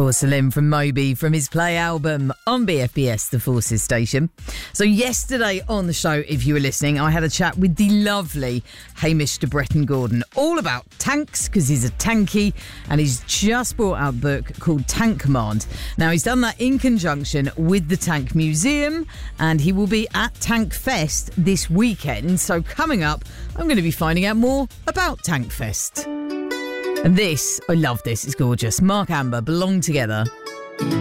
Porcelain from Moby from his Play album on BFBS, the Forces station. So yesterday on the show, if you were listening, I had a chat with the lovely Hamish de Bretton Gordon all about tanks, because he's a tanky and he's just brought out a book called Tank Command. Now, he's done that in conjunction with the Tank Museum, and he will be at Tank Fest this weekend. So coming up, I'm going to be finding out more about Tank Fest. And this, I love this, it's gorgeous. Mark Amber, Belong Together.